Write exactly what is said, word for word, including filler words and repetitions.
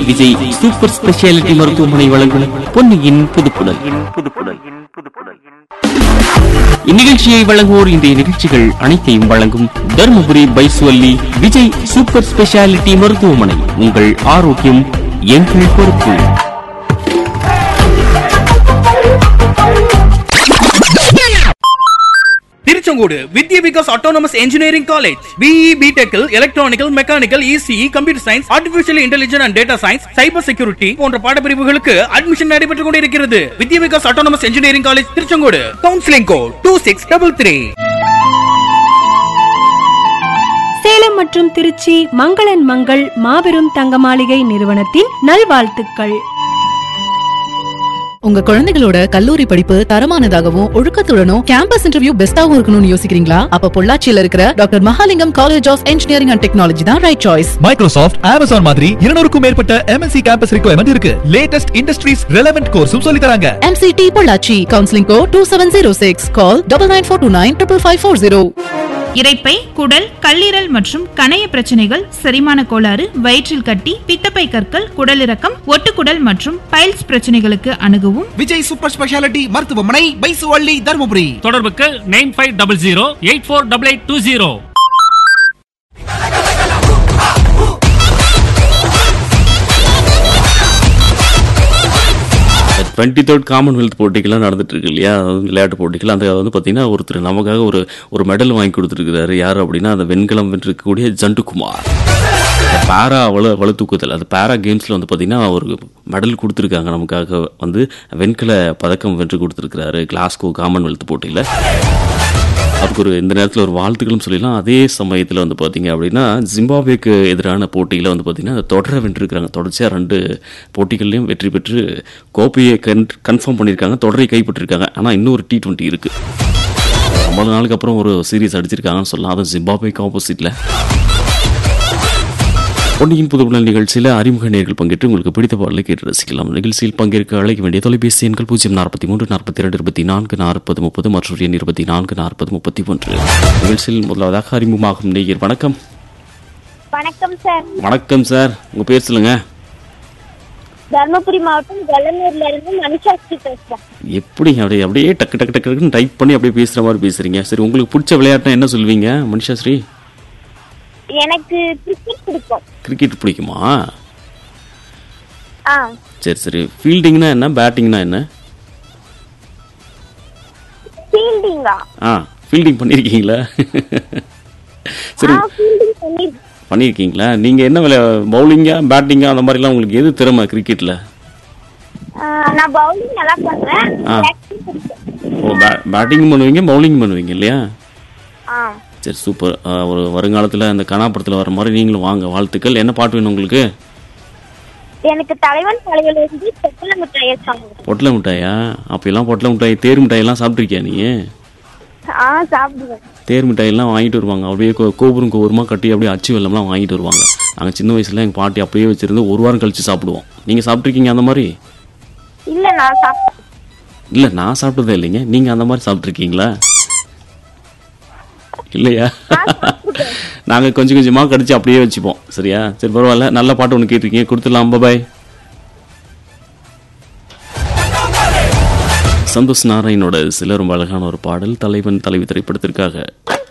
Vijay super speciality மருத்துவமனை வழங்கும் பொன்னியின் புதுப்புடல். இந்நிகழ்ச்சியை வழங்குவோர் இன்றைய நிகழ்ச்சிகள் அனைத்தையும் வழங்கும் தர்மபுரி பைசுவல்லி விஜய் சூப்பர் ஸ்பெஷாலிட்டி மருத்துவமனை. உங்கள் ஆரோக்கியம் எங்கள் பொறுப்பு. திருச்செங்கோடு வித்யா Vikas autonomous engineering college. BE பிடெக்கில் electronical, mechanical, ECE, computer science, artificial intelligence and data science, cyber security போன்ற பாடப்பிரிவுகளுக்கு அட்மிஷன் நடைபெற்றுக் கொண்டிருக்கிறது. வித்யா Vikas autonomous engineering college Tiruchengode. Counselling code two six double three. Salem மற்றும் திருச்சி மங்களன் மங்கள் மாபெரும் தங்க மாளிகை நிறுவனத்தின் நல்வாழ்த்துக்கள். உங்க குழந்தைகளோட கல்லூரி படிப்பு தரமானதாகவும் ஒழுக்கத்துடனும் கேம்பஸ் இன்டர்வியூ பெஸ்டாவும் இருக்கணும்னு யோசிக்கிறீங்களா? அப்ப பொள்ளாச்சியில இருக்கிற doctor Mahalingam college of engineering and technology தான் ரைட் சாய்ஸ். மைக்ரோசாஃப்ட், அமேசான் மாதிரி இருநூறுக்கும் மேற்பட்ட எம்என்சி கேம்பஸ் ரிக்வயர்மெண்ட் இருக்கு. லேட்டஸ்ட் இண்டஸ்ட்ரீஸ் ரெலவென்ட் கோர்ஸும் சொல்லி தராங்க. MCT Pollachi. Counselling code two seven zero six. Call double nine four two nine triple five four zero. இரைப்பை, குடல், கல்லீரல் மற்றும் கணைய பிரச்சனைகள், செரிமான கோளாறு, வயிற்றில் கட்டி, பித்தப்பை கற்கள், குடலிறக்கம், ஒட்டுக்குடல் மற்றும் பைல்ஸ் பிரச்சனைகளுக்கு அணுகவும் விஜய் சூப்பர் ஸ்பெஷாலிட்டி மருத்துவமனை, பைசுவள்ளி, தர்மபுரி. தொடர்புக்கு nine five double zero eight four double eight two zero. Twenty third Commonwealth போட்டிகள்லாம் நடந்துட்டு இருக்கு இல்லையா, விளையாட்டு போட்டிகள். அந்த வந்து பார்த்தீங்கன்னா ஒருத்தர் நமக்காக ஒரு ஒரு மெடல் வாங்கி கொடுத்துருக்கிறாரு. யார் அப்படின்னா அந்த வெண்கலம் வென்றிருக்கக்கூடிய ஜண்டுகுமார். பேரா வலு வலு தூக்குதல், அது பேரா கேம்ஸில் வந்து பார்த்தீங்கன்னா ஒரு மெடல் கொடுத்துருக்காங்க நமக்காக. வந்து வெண்கல பதக்கம் வென்று கொடுத்துருக்கிறாரு கிளாஸ்கோ காமன்வெல்த் போட்டியில். அதுக்கு ஒரு இந்த நேரத்தில் ஒரு வாழ்த்துக்களும் சொல்லிடலாம். அதே சமயத்தில் வந்து பார்த்தீங்க அப்படின்னா ஜிம்பாப்வேக்கு எதிரான போட்டியில் வந்து பார்த்தீங்கன்னா தொடரை வென்றிருக்கிறாங்க. தொடர்ச்சியாக ரெண்டு போட்டிகள்லையும் வெற்றி பெற்று கோப்பையை கன் கன்ஃபார்ம் பண்ணியிருக்காங்க, தொடரை கைப்பற்றிருக்காங்க. ஆனால் இன்னும் ஒரு டி ட்வெண்ட்டி இருக்குது. ஐம்பது நாளுக்கு அப்புறம் ஒரு சீரீஸ் அடிச்சிருக்காங்கன்னு சொல்லலாம், அதுவும் ஜிம்பாப்வேக்கு ஆப்போசிட்டில். பொன்னியின் புதுப்புடல் நிகழ்ச்சியில் அறிமுக நேயர்கள் பங்கேற்று உங்களுக்கு பிடித்த பாடலை கேட்டு ரசிக்கலாம். நிகழ்ச்சியில் பங்கேற்க அழைக்க வேண்டிய தொலைபேசி எண்கள் பூஜ்ஜியம் நாற்பத்தி மூன்று நாற்பத்தி இரண்டு இருபத்தி நான்கு நாற்பது முப்பது மற்றும் எண் இருபத்தி நான்கு நாற்பது முப்பத்தி ஒன்று. நிகழ்ச்சியில் முதலாவதாக அறிமுகமாகும் நேயர். வணக்கம். வணக்கம் சார். வணக்கம் சார், உங்க பேர் சொல்லுங்க. தர்மபுரி மாவட்டம் வெள்ளனூர்ல இருந்து மணிஷாஸ்ரீ பேசுறேன். எப்படி அப்படியே அப்படியே டக்கு டக்கு டக்குன்னு டைப் பண்ணி அப்படியே பேசுற மாதிரி பேசுறீங்க. சரி, உங்களுக்கு பிடிச்ச விளையாட்டுனா என்ன சொல்வீங்க மணிஷாஸ்ரீ? எனக்கு கிரிக்கெட் பிடிக்கும். கிரிக்கெட் பிடிக்குமா? ஆ சரி சரி. ஃபீல்டிங்னா என்ன, பேட்டிங்னா என்ன? ஃபீல்டிங்கா? ஆ, ஃபீல்டிங் பண்ணிருக்கீங்களா? சரி, ஃபீல்டிங் பண்ணி பண்ணிருக்கீங்களா? நீங்க என்ன விளையா பவுலிங்கா பேட்டிங்கா அந்த மாதிரிலாம் உங்களுக்கு எது திறமை கிரிக்கெட்ல? நான் பவுலிங் நல்லா பண்றேன். ஓ, பேட்டிங் பண்ணுவீங்க, பவுலிங் பண்ணுவீங்க இல்லையா? ஆ சரி, சூப்பர். ஒரு வருங்காலத்தில் அந்த கனாபுரத்தில் வர மாதிரி நீங்களும் வாங்க. வாழ்த்துக்கள். என்ன பாட்டு வேணும் உங்களுக்கு? எனக்கு தலைவன் தலையிலிருந்து பொட்டல மிட்டாய் சாப்பிடுங்க. பொட்டல மிட்டாயா? அப்பெல்லாம் பொட்டல மிட்டாய், தேர் மிட்டாயெல்லாம் சாப்பிட்ருக்கியா நீ? ஆ சாப்பிடுவேன். தேர் மிட்டாயெல்லாம் வாங்கிட்டு வருவாங்க, அப்படியே கோபுரம் கோபுரமாக கட்டி அப்படியே அச்சு வெள்ளம்லாம் வாங்கிட்டு வருவாங்க. நாங்கள் சின்ன வயசுல எங்கள் பாட்டி அப்படியே வச்சிருந்து ஒரு வாரம் கழிச்சு சாப்பிடுவோம். நீங்கள் சாப்பிட்ருக்கீங்க அந்த மாதிரி? இல்லை, நான் சாப்பிட்டேன். இல்லை, நான் சாப்பிட்டதே இல்லைங்க. நீங்கள் அந்த மாதிரி சாப்பிட்ருக்கீங்களா? இல்லையா? நாங்கள் கொஞ்சம் கொஞ்சமாக கடிச்சு அப்படியே வச்சுப்போம். சரியா? சரி, பரவாயில்ல. நல்ல பாட்டு ஒன்று கேட்டிருக்கீங்க, கொடுத்துடலாம். பாய். சந்தோஷ் நாராயணோட சில ரொம்ப அழகான ஒரு பாடல் தலைவன் தலைவி திரைப்படத்திற்காக.